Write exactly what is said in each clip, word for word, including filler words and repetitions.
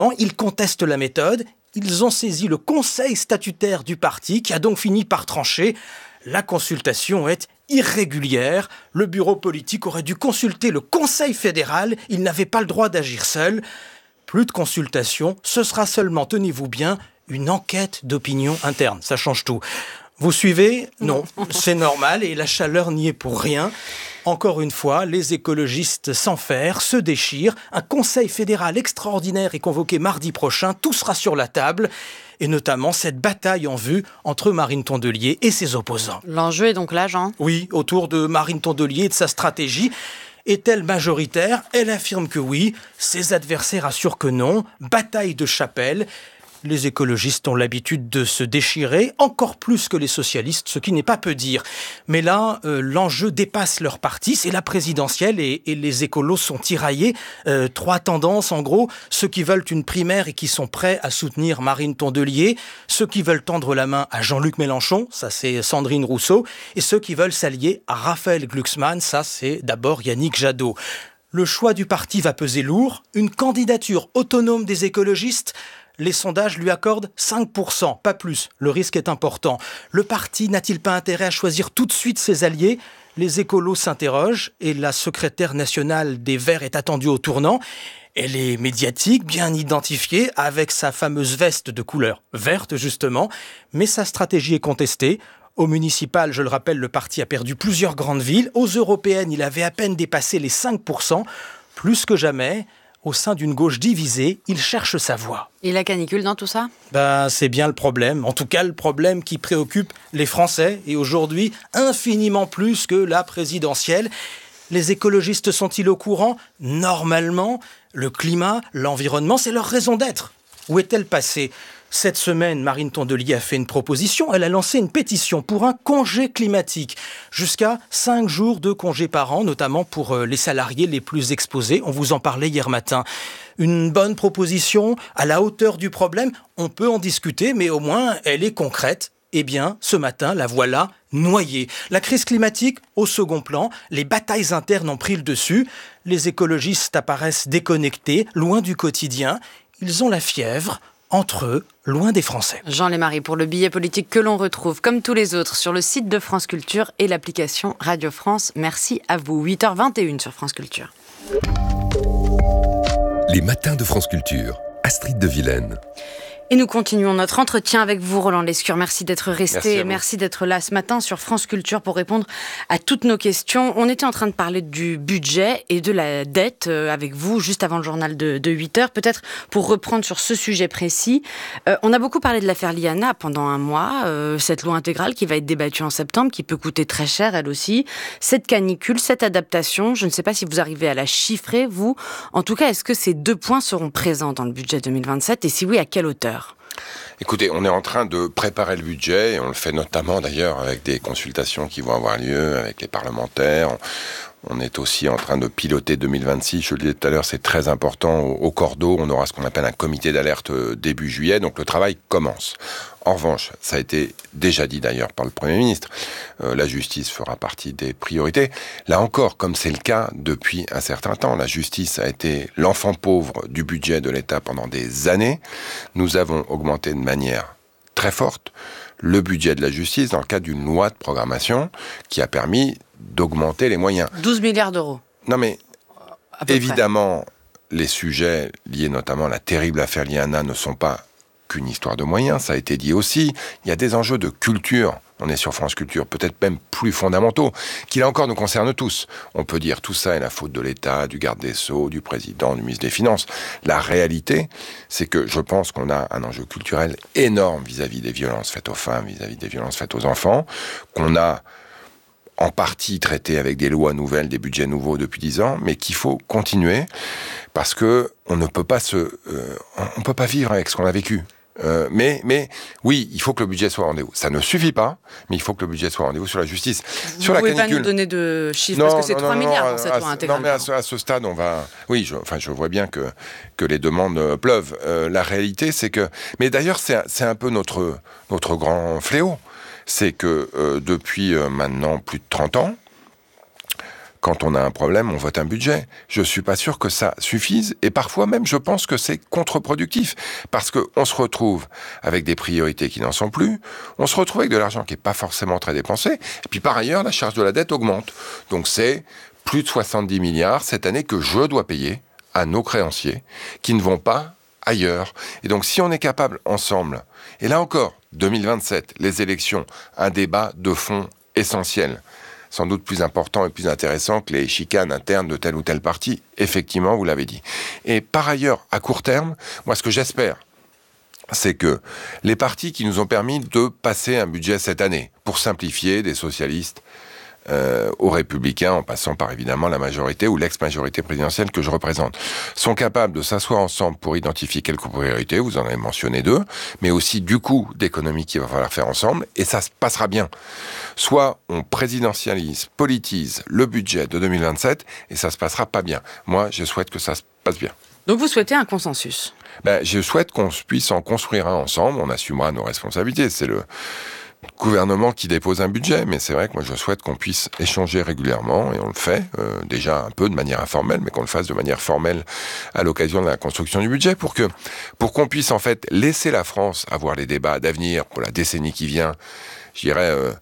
Ils contestent la méthode. Ils ont saisi le conseil statutaire du parti qui a donc fini par trancher. La consultation est irrégulière. Le bureau politique aurait dû consulter le Conseil fédéral. Il n'avait pas le droit d'agir seul. Plus de consultation, ce sera seulement, tenez-vous bien, une enquête d'opinion interne. Ça change tout. Vous suivez ? Non, c'est normal et la chaleur n'y est pour rien. Encore une fois, les écologistes s'enferment, se déchirent. Un conseil fédéral extraordinaire est convoqué mardi prochain. Tout sera sur la table. Et notamment cette bataille en vue entre Marine Tondelier et ses opposants. L'enjeu est donc là, Jean ? Oui, autour de Marine Tondelier et de sa stratégie. Est-elle majoritaire ? Elle affirme que oui. Ses adversaires assurent que non. Bataille de chapelle. Les écologistes ont l'habitude de se déchirer, encore plus que les socialistes, ce qui n'est pas peu dire. Mais là, euh, l'enjeu dépasse leur parti, c'est la présidentielle et, et les écolos sont tiraillés. Euh, trois tendances, en gros, ceux qui veulent une primaire et qui sont prêts à soutenir Marine Tondelier, ceux qui veulent tendre la main à Jean-Luc Mélenchon, ça c'est Sandrine Rousseau, et ceux qui veulent s'allier à Raphaël Glucksmann, ça c'est d'abord Yannick Jadot. Le choix du parti va peser lourd, une candidature autonome des écologistes. Les sondages lui accordent cinq pour cent, pas plus. Le risque est important. Le parti n'a-t-il pas intérêt à choisir tout de suite ses alliés ? Les écolos s'interrogent et la secrétaire nationale des Verts est attendue au tournant. Elle est médiatique, bien identifiée, avec sa fameuse veste de couleur verte justement, mais sa stratégie est contestée. Au municipal, je le rappelle, le parti a perdu plusieurs grandes villes. Aux européennes, il avait à peine dépassé les cinq pour cent. Plus que jamais, au sein d'une gauche divisée, il cherche sa voie. Et la canicule dans tout ça ? Ben, c'est bien le problème. En tout cas, le problème qui préoccupe les Français. Et aujourd'hui, infiniment plus que la présidentielle. Les écologistes sont-ils au courant ? Normalement, le climat, l'environnement, c'est leur raison d'être. Où est-elle passée ? Cette semaine, Marine Tondelier a fait une proposition. Elle a lancé une pétition pour un congé climatique. Jusqu'à cinq jours de congé par an, notamment pour les salariés les plus exposés. On vous en parlait hier matin. Une bonne proposition à la hauteur du problème. On peut en discuter, mais au moins, elle est concrète. Eh bien, ce matin, la voilà noyée. La crise climatique, au second plan, les batailles internes ont pris le dessus. Les écologistes apparaissent déconnectés, loin du quotidien. Ils ont la fièvre. Entre eux, loin des Français. Jean Lémarie pour le billet politique que l'on retrouve, comme tous les autres, sur le site de France Culture et l'application Radio France. Merci à vous. huit heures vingt et une sur France Culture. Les matins de France Culture. Astrid de Vilaine. Et nous continuons notre entretien avec vous, Roland Lescure. Merci d'être resté, merci, merci d'être là ce matin sur France Culture pour répondre à toutes nos questions. On était en train de parler du budget et de la dette avec vous juste avant le journal de, de huit heures. Peut-être pour reprendre sur ce sujet précis, euh, on a beaucoup parlé de l'affaire Liana pendant un mois, euh, cette loi intégrale qui va être débattue en septembre, qui peut coûter très cher elle aussi. Cette canicule, cette adaptation, je ne sais pas si vous arrivez à la chiffrer, vous. En tout cas, est-ce que ces deux points seront présents dans le budget deux mille vingt-sept et si oui, à quelle hauteur ? Écoutez, on est en train de préparer le budget et on le fait notamment d'ailleurs avec des consultations qui vont avoir lieu avec les parlementaires. On est aussi en train de piloter deux mille vingt-six, je le disais tout à l'heure, c'est très important. Au cordeau, on aura ce qu'on appelle un comité d'alerte début juillet, donc le travail commence. En revanche, ça a été déjà dit d'ailleurs par le Premier ministre, euh, la justice fera partie des priorités. Là encore, comme c'est le cas depuis un certain temps, la justice a été l'enfant pauvre du budget de l'État pendant des années. Nous avons augmenté de manière très forte le budget de la justice dans le cadre d'une loi de programmation qui a permis d'augmenter les moyens. douze milliards d'euros. Non mais, évidemment, près. Les sujets liés notamment à la terrible affaire Liana ne sont pas qu'une histoire de moyens, ça a été dit aussi. Il y a des enjeux de culture, on est sur France Culture, peut-être même plus fondamentaux, qui là encore nous concernent tous. On peut dire tout ça est la faute de l'État, du garde des Sceaux, du président, du ministre des Finances. La réalité, c'est que je pense qu'on a un enjeu culturel énorme vis-à-vis des violences faites aux femmes, vis-à-vis des violences faites aux enfants, qu'on a en partie traité avec des lois nouvelles, des budgets nouveaux depuis dix ans, mais qu'il faut continuer parce que on ne peut pas se, euh, on peut pas vivre avec ce qu'on a vécu. Euh, mais, mais oui, il faut que le budget soit au rendez-vous. Ça ne suffit pas, mais il faut que le budget soit au rendez-vous sur la justice. Vous sur ne pouvez la canicule, pas nous donner de chiffres, non, parce que c'est non, trois non, milliards non, pour cette à, loi à, intégrale. Non, mais à ce, à ce stade, on va... Oui, je, enfin, je vois bien que, que les demandes pleuvent. Euh, la réalité, c'est que... Mais d'ailleurs, c'est, c'est un peu notre, notre grand fléau. C'est que euh, depuis euh, maintenant plus de trente ans, quand on a un problème, on vote un budget. Je suis pas sûr que ça suffise, et parfois même, je pense que c'est contre-productif, parce qu'on se retrouve avec des priorités qui n'en sont plus, on se retrouve avec de l'argent qui est pas forcément très dépensé, et puis par ailleurs, la charge de la dette augmente. Donc c'est plus de soixante-dix milliards cette année que je dois payer à nos créanciers, qui ne vont pas ailleurs. Et donc si on est capable ensemble, et là encore, deux mille vingt-sept, les élections, un débat de fond essentiel, sans doute plus important et plus intéressant que les chicanes internes de tel ou tel parti, effectivement, vous l'avez dit. Et par ailleurs, à court terme, moi ce que j'espère, c'est que les partis qui nous ont permis de passer un budget cette année, pour simplifier, des socialistes Euh, aux Républicains, en passant par évidemment la majorité ou l'ex-majorité présidentielle que je représente, sont capables de s'asseoir ensemble pour identifier quelques priorités, vous en avez mentionné deux, mais aussi du coup d'économie qu'il va falloir faire ensemble, et ça se passera bien. Soit on présidentialise, politise le budget de deux mille vingt-sept, et ça se passera pas bien. Moi, je souhaite que ça se passe bien. Donc vous souhaitez un consensus ? Ben, je souhaite qu'on puisse en construire un ensemble, on assumera nos responsabilités, c'est le gouvernement qui dépose un budget, mais c'est vrai que moi je souhaite qu'on puisse échanger régulièrement, et on le fait euh, déjà un peu de manière informelle, mais qu'on le fasse de manière formelle à l'occasion de la construction du budget, pour que pour qu'on puisse en fait laisser la France avoir les débats d'avenir pour la décennie qui vient, je dirais euh,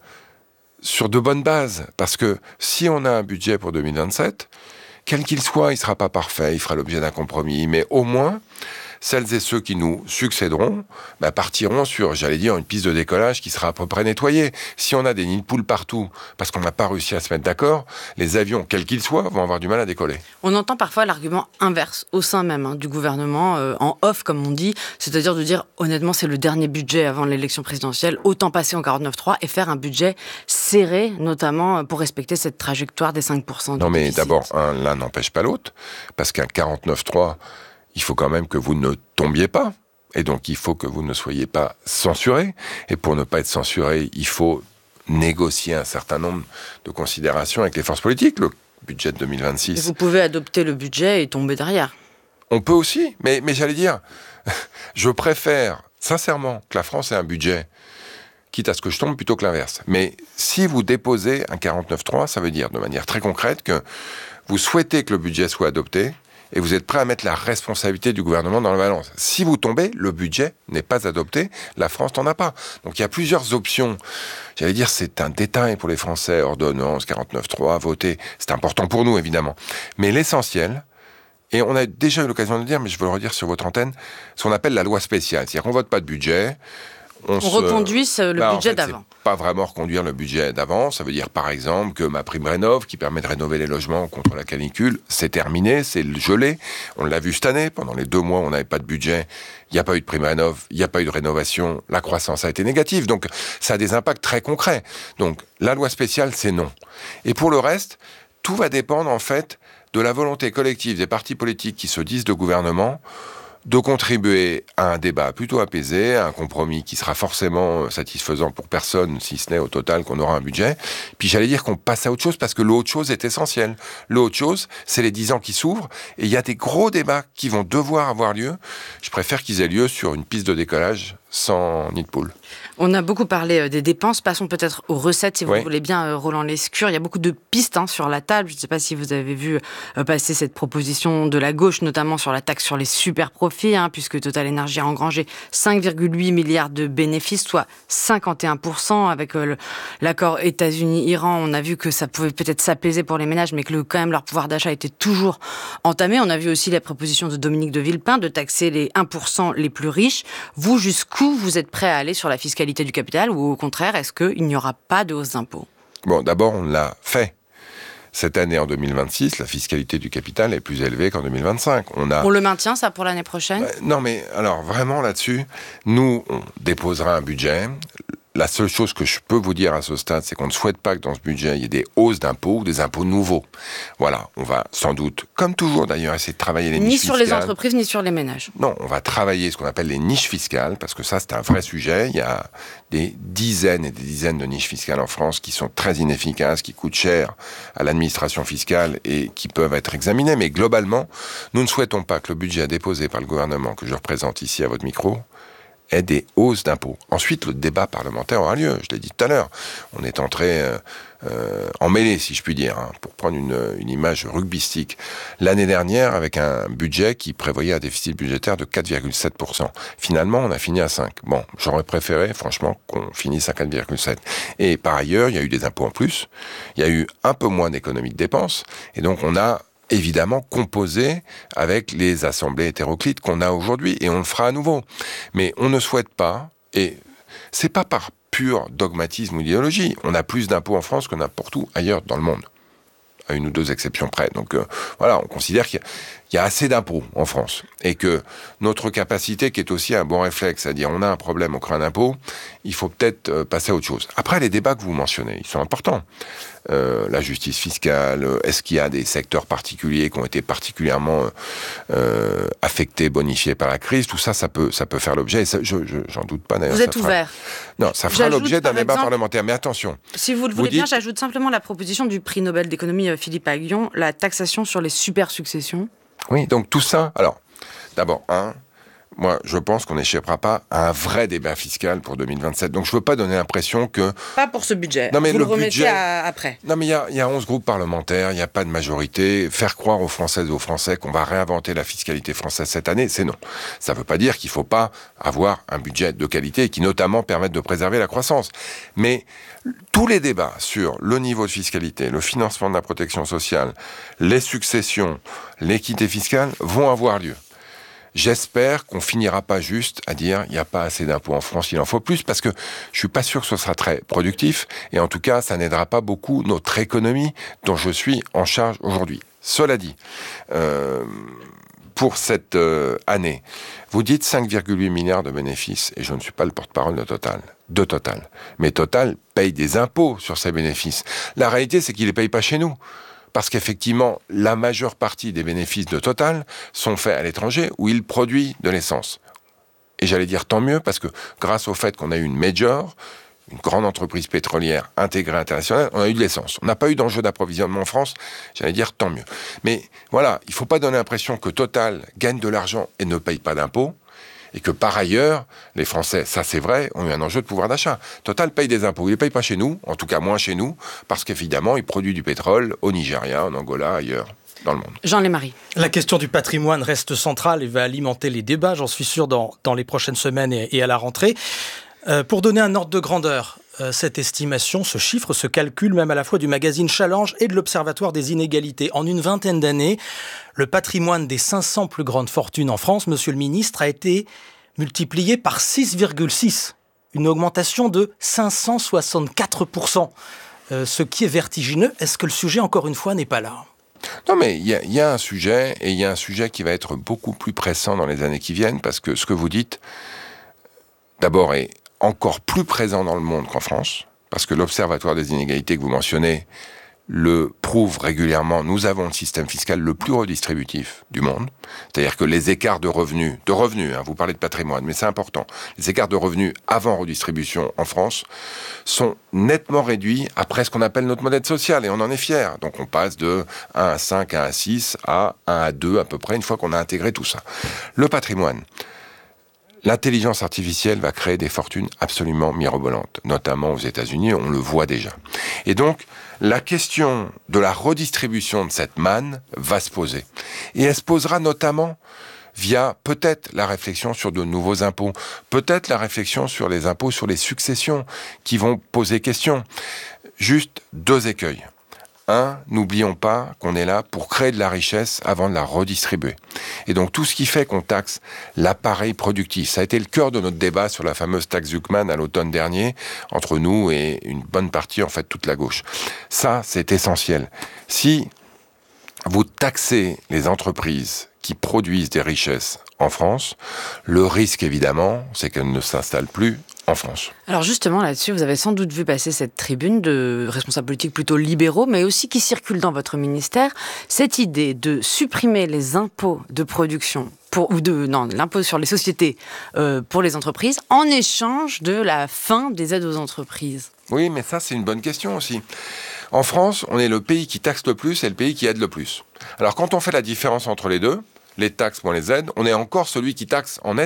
sur de bonnes bases, parce que si on a un budget pour deux mille vingt-sept, quel qu'il soit, il sera pas parfait, il fera l'objet d'un compromis, mais au moins celles et ceux qui nous succéderont bah, partiront sur, j'allais dire, une piste de décollage qui sera à peu près nettoyée. Si on a des nids de poules partout, parce qu'on n'a pas réussi à se mettre d'accord, les avions, quels qu'ils soient, vont avoir du mal à décoller. On entend parfois l'argument inverse au sein même hein, du gouvernement, euh, en off comme on dit, c'est-à-dire de dire, honnêtement, c'est le dernier budget avant l'élection présidentielle, autant passer en quarante-neuf trois et faire un budget serré, notamment pour respecter cette trajectoire des cinq pour cent de Non mais déficit. d'abord, un, l'un n'empêche pas l'autre, parce qu'un quarante-neuf trois... il faut quand même que vous ne tombiez pas. Et donc, il faut que vous ne soyez pas censuré. Et pour ne pas être censuré, il faut négocier un certain nombre de considérations avec les forces politiques. Le budget de deux mille vingt-six... Et vous pouvez adopter le budget et tomber derrière. On peut aussi, mais, mais j'allais dire, je préfère sincèrement que la France ait un budget, quitte à ce que je tombe, plutôt que l'inverse. Mais si vous déposez un quarante-neuf trois, ça veut dire de manière très concrète que vous souhaitez que le budget soit adopté, et vous êtes prêt à mettre la responsabilité du gouvernement dans la balance. Si vous tombez, le budget n'est pas adopté, la France n'en a pas. Donc il y a plusieurs options. J'allais dire, c'est un détail pour les Français, ordonnance, quarante-neuf trois, voter, c'est important pour nous évidemment. Mais l'essentiel, et on a déjà eu l'occasion de le dire, mais je veux le redire sur votre antenne, ce qu'on appelle la loi spéciale. C'est-à-dire qu'on ne vote pas de budget, on, on se... reconduise le bah, budget en fait, d'avant. C'est pas vraiment reconduire le budget d'avant. Ça veut dire, par exemple, que ma prime rénov, qui permet de rénover les logements contre la canicule, c'est terminé, c'est gelé. On l'a vu cette année. Pendant les deux mois, on n'avait pas de budget. Il n'y a pas eu de prime rénov, il n'y a pas eu de rénovation. La croissance a été négative. Donc, ça a des impacts très concrets. Donc, la loi spéciale, c'est non. Et pour le reste, tout va dépendre, en fait, de la volonté collective des partis politiques qui se disent de gouvernement de contribuer à un débat plutôt apaisé, à un compromis qui sera forcément satisfaisant pour personne, si ce n'est au total qu'on aura un budget. Puis j'allais dire qu'on passe à autre chose, parce que l'autre chose est essentielle. L'autre chose, c'est les dix ans qui s'ouvrent, et il y a des gros débats qui vont devoir avoir lieu. Je préfère qu'ils aient lieu sur une piste de décollage sans nid de poule. On a beaucoup parlé des dépenses, passons peut-être aux recettes, si vous oui. voulez bien, Roland Lescure. Il y a beaucoup de pistes hein, sur la table. Je ne sais pas si vous avez vu euh, passer cette proposition de la gauche, notamment sur la taxe sur les super profits, hein, puisque Total Energy a engrangé cinq virgule huit milliards de bénéfices, soit cinquante et un pour cent. Avec euh, le, l'accord États-Unis-Iran, on a vu que ça pouvait peut-être s'apaiser pour les ménages, mais que le, quand même leur pouvoir d'achat était toujours entamé. On a vu aussi la proposition de Dominique de Villepin de taxer les un pour cent les plus riches. Vous, jusqu'où vous êtes prêt à aller sur la fiscalité du capital, ou au contraire, est-ce qu'il n'y aura pas de hausse d'impôts ? Bon, d'abord, on l'a fait. Cette année, en deux mille vingt-six, la fiscalité du capital est plus élevée qu'en deux mille vingt-cinq. On, a... on le maintient, ça, pour l'année prochaine ? euh, Non, mais alors, vraiment, là-dessus, nous, on déposera un budget. La seule chose que je peux vous dire à ce stade, c'est qu'on ne souhaite pas que dans ce budget, il y ait des hausses d'impôts ou des impôts nouveaux. Voilà, on va sans doute, comme toujours d'ailleurs, essayer de travailler les ni niches fiscales. Ni sur les entreprises, ni sur les ménages. Non, on va travailler ce qu'on appelle les niches fiscales, parce que ça, c'est un vrai sujet. Il y a des dizaines et des dizaines de niches fiscales en France qui sont très inefficaces, qui coûtent cher à l'administration fiscale et qui peuvent être examinées. Mais globalement, nous ne souhaitons pas que le budget déposé par le gouvernement, que je représente ici à votre micro, est des hausses d'impôts. Ensuite, le débat parlementaire aura lieu. Je l'ai dit tout à l'heure. On est entré euh, euh, en mêlée, si je puis dire, hein, pour prendre une, une image rugbystique. L'année dernière, avec un budget qui prévoyait un déficit budgétaire de quatre virgule sept pour cent. Finalement, on a fini à cinq. Bon, j'aurais préféré, franchement, qu'on finisse à quatre virgule sept. Et par ailleurs, il y a eu des impôts en plus. Il y a eu un peu moins d'économies de dépenses. Et donc, on a évidemment composé avec les assemblées hétéroclites qu'on a aujourd'hui, et on le fera à nouveau. Mais on ne souhaite pas, et c'est pas par pur dogmatisme ou idéologie, on a plus d'impôts en France que n'importe où ailleurs dans le monde, à une ou deux exceptions près. Donc euh, voilà, on considère qu'il y a, il y a assez d'impôts en France, et que notre capacité, qui est aussi un bon réflexe, c'est-à-dire on a un problème, on crée un impôt, il faut peut-être euh, passer à autre chose. Après, les débats que vous mentionnez, ils sont importants. Euh, la justice fiscale, est-ce qu'il y a des secteurs particuliers qui ont été particulièrement euh, affectés, bonifiés par la crise? Tout ça, ça peut, ça peut faire l'objet, et ça, je, je, j'en doute pas d'ailleurs. Vous êtes ça ouvert fera... Non, ça fera J'ajoute, l'objet d'un débat exemple, parlementaire, mais attention. Si vous le vous voulez dites... bien, j'ajoute simplement la proposition du prix Nobel d'économie Philippe Aghion, la taxation sur les super-successions. Oui, donc tout ça, alors, d'abord, un, moi, je pense qu'on n'échappera pas à un vrai débat fiscal pour deux mille vingt-sept. Donc, je ne veux pas donner l'impression que... Pas pour ce budget. Non, mais vous le, le remettez budget... à, après. Non, mais il y a, y a onze groupes parlementaires, il n'y a pas de majorité. Faire croire aux Françaises et aux Français qu'on va réinventer la fiscalité française cette année, c'est non. Ça ne veut pas dire qu'il ne faut pas avoir un budget de qualité et qui, notamment, permette de préserver la croissance. Mais tous les débats sur le niveau de fiscalité, le financement de la protection sociale, les successions, l'équité fiscale vont avoir lieu. J'espère qu'on finira pas juste à dire il n'y a pas assez d'impôts en France, il en faut plus, parce que je suis pas sûr que ce sera très productif, et en tout cas, ça n'aidera pas beaucoup notre économie dont je suis en charge aujourd'hui. Cela dit, euh, pour cette euh, année, vous dites cinq virgule huit milliards de bénéfices, et je ne suis pas le porte-parole de Total, de Total. Mais Total paye des impôts sur ces bénéfices. La réalité, c'est qu'il les paye pas chez nous. Parce qu'effectivement, la majeure partie des bénéfices de Total sont faits à l'étranger, où il produit de l'essence. Et j'allais dire tant mieux, parce que grâce au fait qu'on a eu une major, une grande entreprise pétrolière intégrée internationale, on a eu de l'essence. On n'a pas eu d'enjeu d'approvisionnement en France, j'allais dire tant mieux. Mais voilà, il ne faut pas donner l'impression que Total gagne de l'argent et ne paye pas d'impôts, et que par ailleurs, les Français, ça c'est vrai, ont eu un enjeu de pouvoir d'achat. Total paye des impôts, il ne les paye pas chez nous, en tout cas moins chez nous, parce qu'évidemment, il produit du pétrole au Nigeria, en Angola, ailleurs, dans le monde. Jean Lémarie. La question du patrimoine reste centrale et va alimenter les débats, j'en suis sûr, dans, dans les prochaines semaines et, et à la rentrée. Euh, pour donner un ordre de grandeur, euh, cette estimation, ce chiffre, ce calcul même à la fois du magazine Challenge et de l'Observatoire des inégalités. En une vingtaine d'années, le patrimoine des cinq cents plus grandes fortunes en France, monsieur le ministre, a été multiplié par six virgule six. Une augmentation de cinq cent soixante-quatre pour cent. Euh, ce qui est vertigineux. Est-ce que le sujet, encore une fois, n'est pas là ? Non, mais il y, y a un sujet, et il y a un sujet qui va être beaucoup plus pressant dans les années qui viennent, parce que ce que vous dites, d'abord, est encore plus présent dans le monde qu'en France, parce que l'Observatoire des inégalités que vous mentionnez le prouve régulièrement. Nous avons le système fiscal le plus redistributif du monde, c'est-à-dire que les écarts de revenus, de revenus, hein, vous parlez de patrimoine, mais c'est important, les écarts de revenus avant redistribution en France sont nettement réduits après ce qu'on appelle notre modèle social, et on en est fiers. Donc on passe de un à cinq, un à six, à un à deux à peu près, une fois qu'on a intégré tout ça. Le patrimoine. L'intelligence artificielle va créer des fortunes absolument mirobolantes, notamment aux États-Unis, on le voit déjà. Et donc, la question de la redistribution de cette manne va se poser. Et elle se posera notamment via peut-être la réflexion sur de nouveaux impôts, peut-être la réflexion sur les impôts sur les successions qui vont poser question. Juste deux écueils. Un, n'oublions pas qu'on est là pour créer de la richesse avant de la redistribuer. Et donc tout ce qui fait qu'on taxe l'appareil productif, ça a été le cœur de notre débat sur la fameuse taxe Zuckman à l'automne dernier, entre nous et une bonne partie, en fait, toute la gauche. Ça, c'est essentiel. Si vous taxez les entreprises qui produisent des richesses en France, le risque, évidemment, c'est qu'elles ne s'installent plus en France. Alors justement, là-dessus, vous avez sans doute vu passer cette tribune de responsables politiques plutôt libéraux, mais aussi qui circule dans votre ministère, cette idée de supprimer les impôts de production, pour, ou de, non, l'impôt sur les sociétés euh, pour les entreprises, en échange de la fin des aides aux entreprises. Oui, mais ça, c'est une bonne question aussi. En France, on est le pays qui taxe le plus et le pays qui aide le plus. Alors quand on fait la différence entre les deux, les taxes moins les aides, on est encore celui qui taxe en net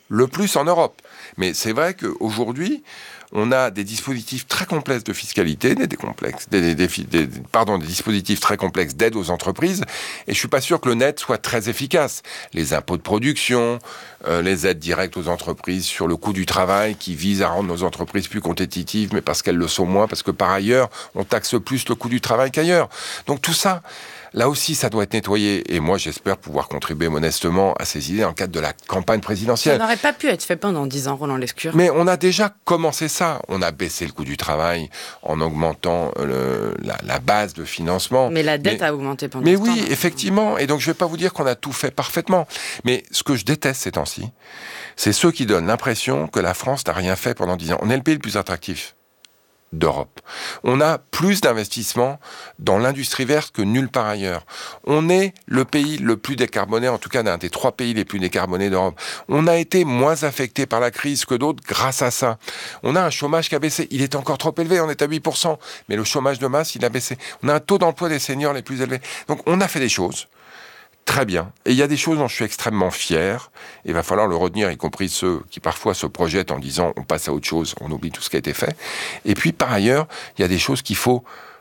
le plus en Europe. Mais c'est vrai qu'aujourd'hui, on a des dispositifs très complexes de fiscalité, des, des, complexes, des, des, des, des, pardon, des dispositifs très complexes d'aide aux entreprises, et je suis pas sûr que le net soit très efficace. Les impôts de production, euh, les aides directes aux entreprises sur le coût du travail qui visent à rendre nos entreprises plus compétitives, mais parce qu'elles le sont moins, parce que par ailleurs, on taxe plus le coût du travail qu'ailleurs. Donc tout ça, là aussi, ça doit être nettoyé. Et moi, j'espère pouvoir contribuer modestement à ces idées en cadre de la campagne présidentielle. Ça n'aurait pas pu être fait pendant dix ans, Roland Lescure. Mais on a déjà commencé ça. On a baissé le coût du travail en augmentant le, la, la base de financement. Mais la dette mais, a augmenté pendant mais ce temps. Mais oui, effectivement. Et donc, je ne vais pas vous dire qu'on a tout fait parfaitement. Mais ce que je déteste ces temps-ci, c'est ceux qui donnent l'impression que la France n'a rien fait pendant dix ans. On est le pays le plus attractif d'Europe. On a plus d'investissements dans l'industrie verte que nulle part ailleurs. On est le pays le plus décarboné, en tout cas l'un des trois pays les plus décarbonés d'Europe. On a été moins affecté par la crise que d'autres grâce à ça. On a un chômage qui a baissé. Il est encore trop élevé, on est à huit pour cent. Mais le chômage de masse, il a baissé. On a un taux d'emploi des seniors les plus élevés. Donc on a fait des choses. Très bien. Et il y a des choses dont je suis extrêmement fier. Il va falloir le retenir, y compris ceux qui parfois se projettent en disant on passe à autre chose, on oublie tout ce qui a été fait. Et puis par ailleurs, il y a des choses qu'il faut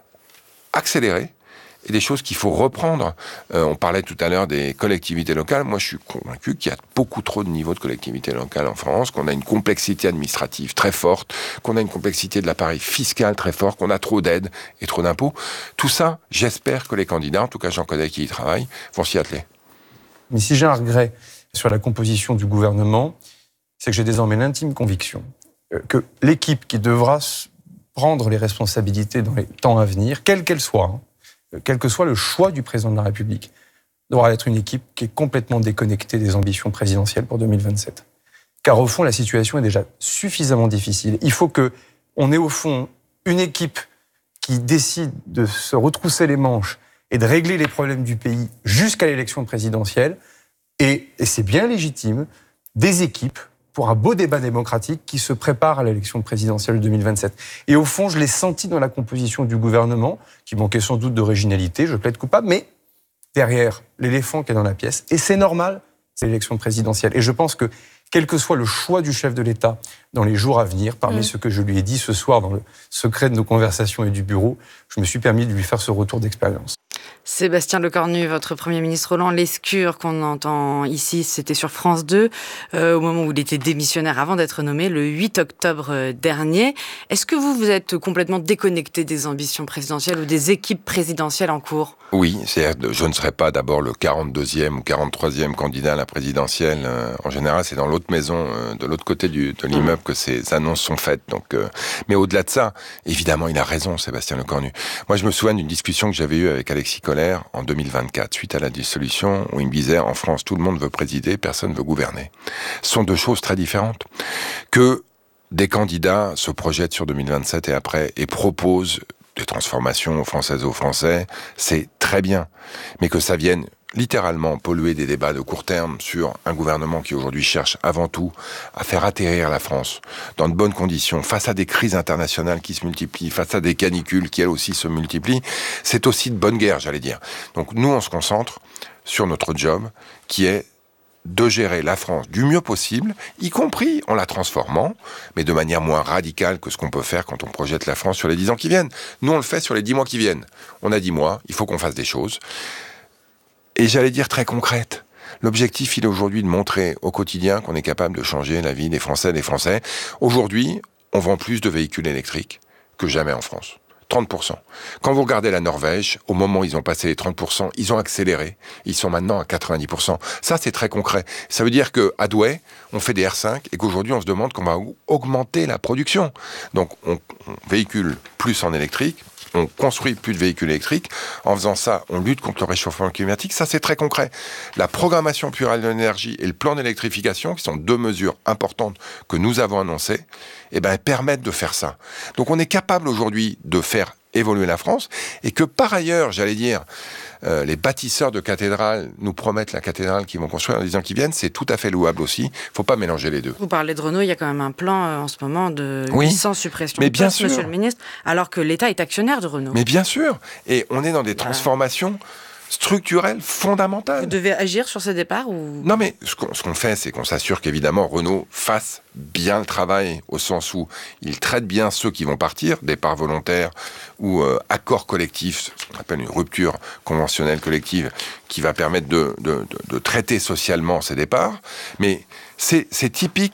accélérer et des choses qu'il faut reprendre. Euh, on parlait tout à l'heure des collectivités locales. Moi, je suis convaincu qu'il y a beaucoup trop de niveaux de collectivités locales en France, qu'on a une complexité administrative très forte, qu'on a une complexité de l'appareil fiscal très fort, qu'on a trop d'aides et trop d'impôts. Tout ça, j'espère que les candidats, en tout cas j'en connais qui y travaillent, vont s'y atteler. Mais si j'ai un regret sur la composition du gouvernement, c'est que j'ai désormais l'intime conviction que l'équipe qui devra prendre les responsabilités dans les temps à venir, quelle qu'elle soit, hein, quel que soit le choix du président de la République, devra être une équipe qui est complètement déconnectée des ambitions présidentielles pour deux mille vingt-sept. Car au fond, la situation est déjà suffisamment difficile. Il faut qu'on ait au fond une équipe qui décide de se retrousser les manches et de régler les problèmes du pays jusqu'à l'élection présidentielle. Et, et c'est bien légitime, des équipes pour un beau débat démocratique qui se prépare à l'élection présidentielle de deux mille vingt-sept. Et au fond, je l'ai senti dans la composition du gouvernement, qui manquait sans doute d'originalité, je plaide coupable, mais derrière l'éléphant qui est dans la pièce, et c'est normal, c'est l'élection présidentielle. Et je pense que, quel que soit le choix du chef de l'État dans les jours à venir, parmi mmh. ce que je lui ai dit ce soir dans le secret de nos conversations et du bureau, je me suis permis de lui faire ce retour d'expérience. Sébastien Lecornu, votre Premier ministre Roland Lescure, qu'on entend ici, c'était sur France deux, euh, au moment où il était démissionnaire avant d'être nommé, le huit octobre dernier. Est-ce que vous, vous êtes complètement déconnecté des ambitions présidentielles ou des équipes présidentielles en cours ? Oui, c'est-à-dire je ne serai pas d'abord le quarante-deuxième ou quarante-troisième candidat à la présidentielle. Euh, en général, c'est dans l'autre maison, euh, de l'autre côté du, de l'immeuble, que ces annonces sont faites. Donc, euh, mais au-delà de ça, évidemment, il a raison, Sébastien Lecornu. Moi, je me souviens d'une discussion que j'avais eue avec Alexis Colère en deux mille vingt-quatre, suite à la dissolution, où il me disait, en France, tout le monde veut présider, personne ne veut gouverner. Ce sont deux choses très différentes. Que des candidats se projettent sur deux mille vingt-sept et après, et proposent des transformations aux Françaises et aux Français, c'est très bien. Mais que ça vienne littéralement polluer des débats de court terme sur un gouvernement qui aujourd'hui cherche avant tout à faire atterrir la France dans de bonnes conditions, face à des crises internationales qui se multiplient, face à des canicules qui elles aussi se multiplient, c'est aussi de bonne guerre, j'allais dire. Donc nous, on se concentre sur notre job, qui est de gérer la France du mieux possible, y compris en la transformant, mais de manière moins radicale que ce qu'on peut faire quand on projette la France sur les dix ans qui viennent. Nous, on le fait sur les dix mois qui viennent. On a dix mois, il faut qu'on fasse des choses. Et j'allais dire très concrètes. L'objectif, il est aujourd'hui de montrer au quotidien qu'on est capable de changer la vie des Français et des Français. Aujourd'hui, on vend plus de véhicules électriques que jamais en France. trente pour cent. Quand vous regardez la Norvège, au moment où ils ont passé les trente pour cent, ils ont accéléré. Ils sont maintenant à quatre-vingt-dix pour cent. Ça, c'est très concret. Ça veut dire qu'à Douai, on fait des R cinq et qu'aujourd'hui, on se demande qu'on va augmenter la production. Donc, on, on véhicule plus en électrique, on construit plus de véhicules électriques. En faisant ça, on lutte contre le réchauffement climatique. Ça, c'est très concret. La programmation pluriannuelle de l'énergie et le plan d'électrification, qui sont deux mesures importantes que nous avons annoncées, eh ben, permettent de faire ça. Donc, on est capable aujourd'hui de faire évoluer la France et que, par ailleurs, j'allais dire, euh, les bâtisseurs de cathédrales nous promettent la cathédrale qu'ils vont construire dans les ans qui viennent, c'est tout à fait louable aussi. Il ne faut pas mélanger les deux. Vous parlez de Renault, il y a quand même un plan euh, en ce moment de oui, huit cents suppressions mais de bien postes, sûr. Monsieur le Ministre, alors que l'État est actionnaire de Renault. Mais bien sûr. Et on est dans des transformations structurelle, fondamentale. Vous devez agir sur ce départ ou... Non, mais ce qu'on, ce qu'on fait, c'est qu'on s'assure qu'évidemment Renault fasse bien le travail, au sens où il traite bien ceux qui vont partir, départ volontaire ou euh, accord collectif, ce qu'on appelle une rupture conventionnelle collective, qui va permettre de, de, de, de traiter socialement ces départs. Mais c'est, c'est typique